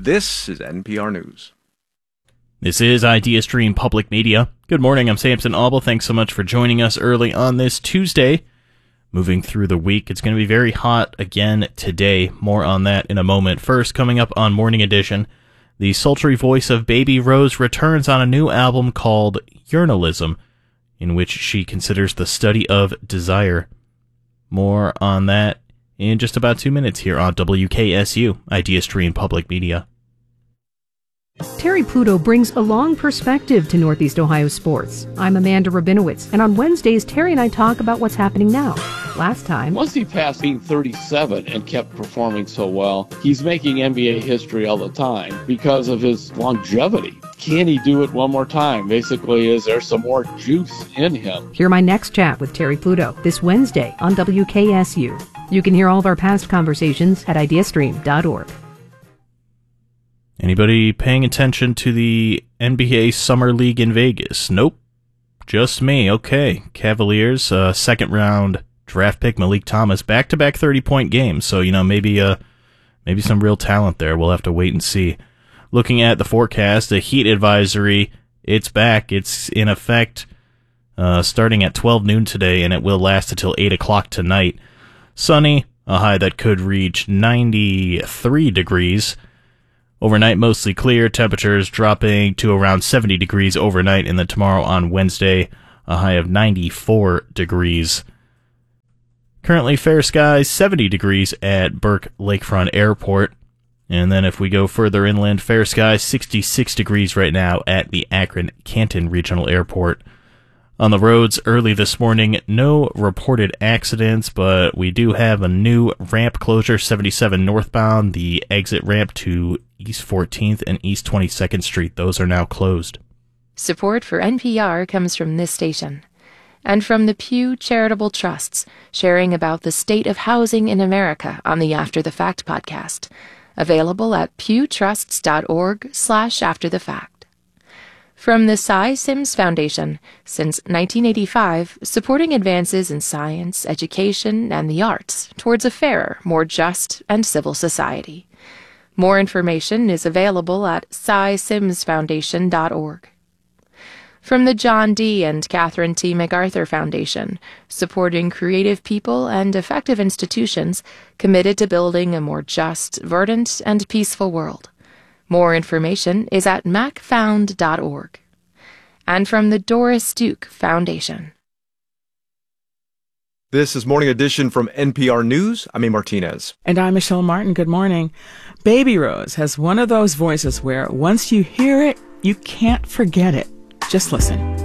This is NPR News. This is IdeaStream Public Media. Good morning, I'm Samson Auble. Thanks so much for joining us early on this Tuesday. Moving through the week, it's going to be very hot again today. More on that in a moment. First, coming up on Morning Edition, the sultry voice of Baby Rose returns on a new album called Yearnalism, in which she considers the study of desire. More on that in just about 2 minutes here on WKSU, IdeaStream Public Media. Terry Pluto brings a long perspective to Northeast Ohio sports. I'm Amanda Rabinowitz, and on Wednesdays, Terry and I talk about what's happening now. Last time, once he passed being 37 and kept performing so well, he's making NBA history all the time because of his longevity. Can he do it one more time? Basically, is there some more juice in him? Hear my next chat with Terry Pluto this Wednesday on WKSU. You can hear all of our past conversations at ideastream.org. Anybody paying attention to the NBA Summer League in Vegas? Nope. Just me. Okay. Cavaliers, second round draft pick Malik Thomas, back-to-back 30-point games. So, maybe some real talent there. We'll have to wait and see. Looking at the forecast, the heat advisory, it's back. It's in effect starting at 12 noon today, and it will last until 8 o'clock tonight. Sunny, a high that could reach 93 degrees. Overnight, mostly clear, temperatures dropping to around 70 degrees overnight, and then tomorrow on Wednesday, a high of 94 degrees. Currently fair skies, 70 degrees at Burke Lakefront Airport. And then if we go further inland, fair skies, 66 degrees right now at the Akron-Canton Regional Airport. On the roads early this morning, no reported accidents, but we do have a new ramp closure, 77 northbound, the exit ramp to East 14th and East 22nd Street. Those are now closed. Support for NPR comes from this station and from the Pew Charitable Trusts, sharing about the state of housing in America on the After the Fact podcast, available at pewtrusts.org/afterthefact. From the Cy Sims Foundation, since 1985, supporting advances in science, education, and the arts towards a fairer, more just, and civil society. More information is available at cysimsfoundation.org. From the John D. and Catherine T. MacArthur Foundation, supporting creative people and effective institutions committed to building a more just, verdant, and peaceful world. More information is at macfound.org. And from the Doris Duke Foundation. This is Morning Edition from NPR News. I'm A. Martinez. And I'm Michelle Martin. Good morning. Baby Rose has one of those voices where once you hear it, you can't forget it. Just listen.